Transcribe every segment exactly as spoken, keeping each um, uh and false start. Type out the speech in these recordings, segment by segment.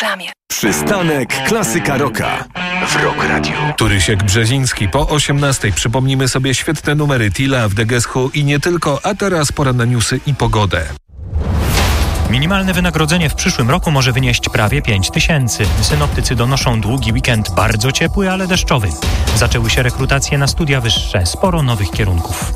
reklamie. Przystanek Klasyka Rocka w Rock Radio. Turysiek Brzeziński. Po osiemnastej przypomnimy sobie świetne numery Tila, w Degeschu i nie tylko, a teraz pora na newsy i pogodę. Minimalne wynagrodzenie w przyszłym roku może wynieść prawie pięć tysięcy. Synoptycy donoszą długi weekend bardzo ciepły, ale deszczowy. Zaczęły się rekrutacje na studia wyższe. Sporo nowych kierunków.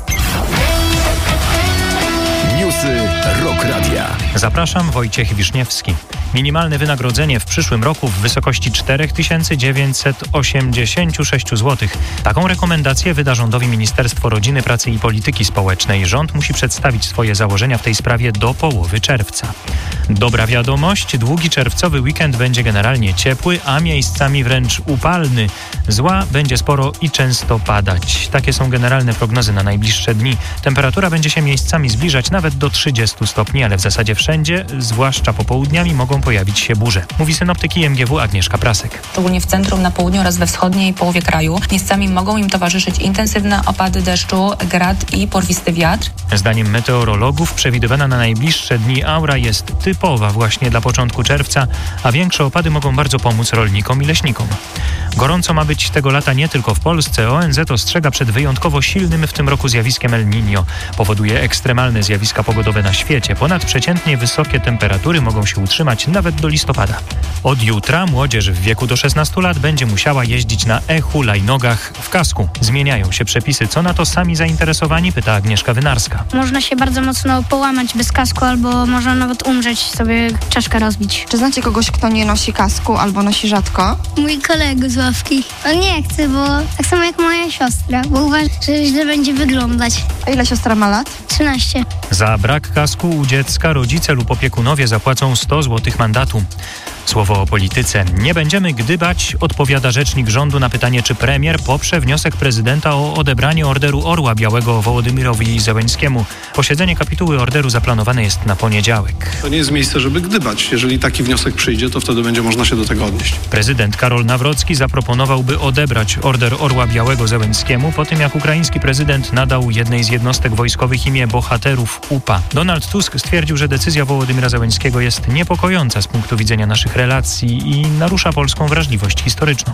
Newsy Rock Radia. Zapraszam, Wojciech Wiszniewski. Minimalne wynagrodzenie w przyszłym roku w wysokości cztery tysiące dziewięćset osiemdziesiąt sześć złotych. Taką rekomendację wyda rządowi Ministerstwo Rodziny, Pracy i Polityki Społecznej. Rząd musi przedstawić swoje założenia w tej sprawie do połowy czerwca. Dobra wiadomość, długi czerwcowy weekend będzie generalnie ciepły, a miejscami wręcz upalny. Zła będzie sporo i często padać. Takie są generalne prognozy na najbliższe dni. Temperatura będzie się miejscami zbliżać nawet do trzydziestu stopni, ale w zasadzie wszędzie, zwłaszcza popołudniami, mogą pojawić się burze. Mówi synoptyk I M G W Agnieszka Prasek. Szczególnie w centrum, na południu oraz we wschodniej połowie kraju. Miejscami mogą im towarzyszyć intensywne opady deszczu, grad i porwisty wiatr. Zdaniem meteorologów przewidywana na najbliższe dni aura jest typowa właśnie dla początku czerwca, a większe opady mogą bardzo pomóc rolnikom i leśnikom. Gorąco ma być tego lata nie tylko w Polsce. O N Z ostrzega przed wyjątkowo silnym w tym roku zjawiskiem El Niño. Powoduje ekstremalne zjawiska pogodowe na świecie. Ponadprzeciętnie wysokie temperatury mogą się utrzymać nawet do listopada. Od jutra młodzież w wieku do szesnastu lat będzie musiała jeździć na e-hulajnogach w kasku. Zmieniają się przepisy. Co na to sami zainteresowani? Pyta Agnieszka Wynarska. Można się bardzo mocno połamać bez kasku, albo można nawet umrzeć, sobie czaszkę rozbić. Czy znacie kogoś, kto nie nosi kasku albo nosi rzadko? Mój kolega z ławki. On nie chce, bo tak samo jak moja siostra, bo uważa, że źle będzie wyglądać. A ile siostra ma lat? trzynaście. Za brak kasku u dziecka rodzice lub opiekunowie zapłacą sto złotych mandatu. Słowo o polityce. Nie będziemy gdybać, odpowiada rzecznik rządu na pytanie, czy premier poprze wniosek prezydenta o odebranie Orderu Orła Białego Wołodymyrowi Zełenskiemu. Posiedzenie kapituły orderu zaplanowane jest na poniedziałek. To nie jest miejsce, żeby gdybać. Jeżeli taki wniosek przyjdzie, to wtedy będzie można się do tego odnieść. Prezydent Karol Nawrocki zaproponował, by odebrać Order Orła Białego Zełenskiemu po tym, jak ukraiński prezydent nadał jednej z jednostek wojskowych imię bohaterów U P A. Donald Tusk stwierdził, że decyzja Wołodymyra Zełenskiego jest niepokojąca z punktu widzenia naszych relacji i narusza polską wrażliwość historyczną.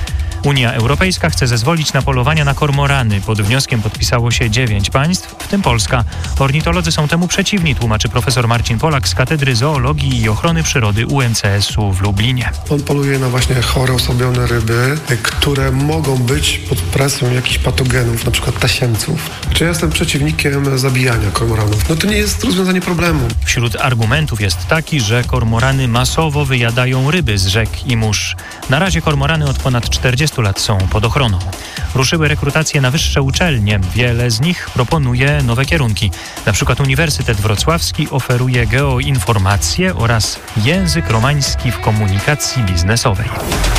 Unia Europejska chce zezwolić na polowania na kormorany. Pod wnioskiem podpisało się dziewięć państw, w tym Polska. Ornitolodzy są temu przeciwni, tłumaczy profesor Marcin Polak z Katedry Zoologii i Ochrony Przyrody U M C S u w Lublinie. On poluje na właśnie chore, osłabione ryby, które mogą być pod presją jakichś patogenów, na przykład tasiemców. Czy ja jestem przeciwnikiem zabijania kormoranów? No to nie jest rozwiązanie problemu. Wśród argumentów jest taki, że kormorany masowo wyjadają ryby z rzek i mórz. Na razie kormorany od ponad czterdziestu lat są pod ochroną. Ruszyły rekrutacje na wyższe uczelnie. Wiele z nich proponuje nowe kierunki. Na przykład Uniwersytet Wrocławski oferuje geoinformację oraz język romański w komunikacji biznesowej.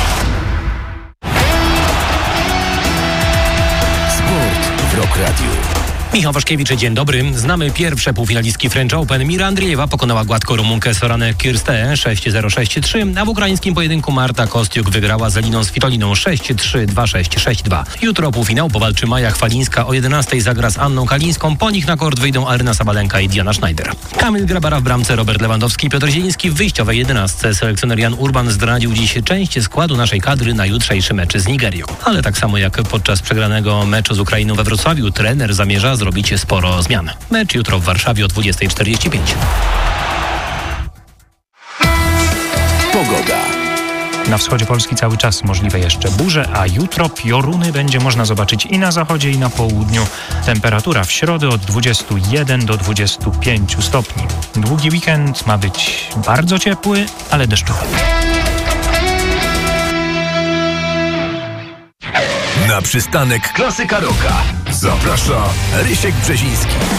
Sport w Rock Radio. Michał Waszkiewicz, dzień dobry. Znamy pierwsze półfinalistki French Open. Mira Andriejewa pokonała gładko Rumunkę Soranę Kirsteę sześć zero sześć trzy, a w ukraińskim pojedynku Marta Kostiuk wygrała z Eliną Svitoliną sześć trzy, dwa sześć, sześć dwa. Jutro półfinał powalczy Maja Chwalińska. O jedenastej zagra z Anną Kalińską. Po nich na kort wyjdą Aryna Sabalenka i Diana Schneider. Kamil Grabara w bramce, Robert Lewandowski i Piotr Zieliński w wyjściowej jedenastce. Selekcjoner Jan Urban zdradził dziś część składu naszej kadry na jutrzejszy mecz z Nigerią. Ale tak samo jak podczas przegranego meczu z Ukrainą we Wrocławiu, trener zamierza zrobić sporo zmian. Mecz jutro w Warszawie o dwudziestej czterdzieści pięć. Pogoda. Na wschodzie Polski cały czas możliwe jeszcze burze, a jutro pioruny będzie można zobaczyć i na zachodzie, i na południu. Temperatura w środę od dwudziestu jeden do dwudziestu pięciu stopni. Długi weekend ma być bardzo ciepły, ale deszczowy. Na przystanek Klasyka Rocka zaprasza Rysiek Brzeziński.